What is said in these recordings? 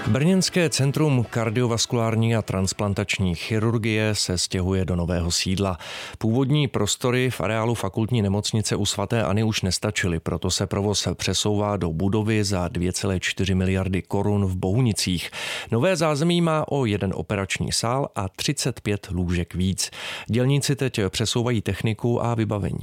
Brněnské centrum kardiovaskulární a transplantační chirurgie se stěhuje do nového sídla. Původní prostory v areálu fakultní nemocnice u sv. Anny už nestačily, proto se provoz přesouvá do budovy za 2,4 miliardy korun v Bohunicích. Nové zázemí má o jeden operační sál a 35 lůžek víc. Dělníci teď přesouvají techniku a vybavení.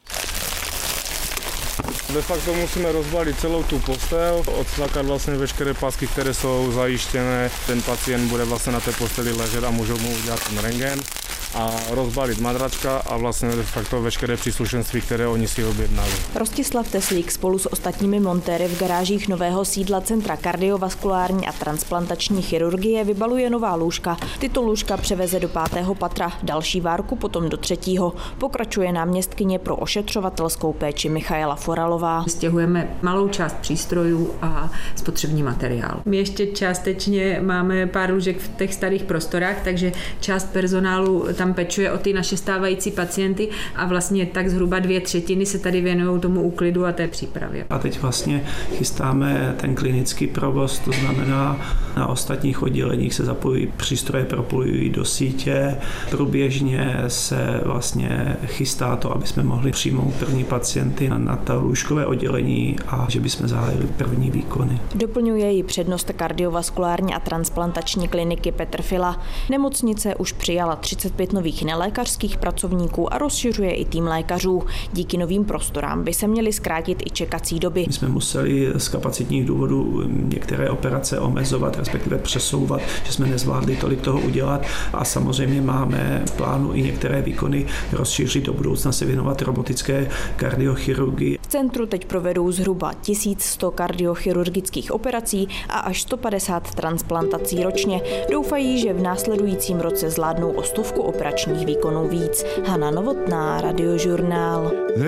De facto musíme rozbalit celou tu postel, odslakat vlastně veškeré pásky, které jsou zajištěné. Ten pacient bude vlastně na té posteli ležet a můžou mu udělat ten rentgen a rozbalit madračka a vlastně de facto veškeré příslušenství, které oni si objednali. Rostislav Teslík spolu s ostatními montéry v garážích nového sídla Centra kardiovaskulární a transplantační chirurgie vybaluje nová lůžka. Tyto lůžka převeze do 5. patra, další várku potom do 3. Pokračuje náměstkyně pro ošetřovatelskou péči Michaela Foralová. Stěhujeme malou část přístrojů a spotřební materiál. My ještě částečně máme pár lůžek v těch starých prostorách, takže část personálu tam pečuje o ty naše stávající pacienty a vlastně tak zhruba 2/3 se tady věnují tomu úklidu a té přípravě. A teď vlastně chystáme ten klinický provoz, to znamená na ostatních odděleních se zapojí přístroje, propojují do sítě. Průběžně se vlastně chystá to, aby jsme mohli přijmout první pacienty na ta lůžkové oddělení a že bychom zahájili první výkony. Doplňuje ji přednosta kardiovaskulární a transplantační kliniky Petr Fila. Nemocnice už přijala 35 nových nelékařských pracovníků a rozšiřuje i tým lékařů. Díky novým prostorám by se měly zkrátit i čekací doby. My jsme museli z kapacitních důvodů některé operace omezovat, respektive přesouvat, že jsme nezvládli tolik toho udělat a samozřejmě máme v plánu i některé výkony rozšířit do budoucna, se věnovat robotické kardiochirurgii. V centru teď provedou zhruba 1100 kardiochirurgických operací a až 150 transplantací ročně. Doufají, že v následujícím roce zvládnou o 100 operačních výkonů víc. Hana Novotná, Radiožurnál.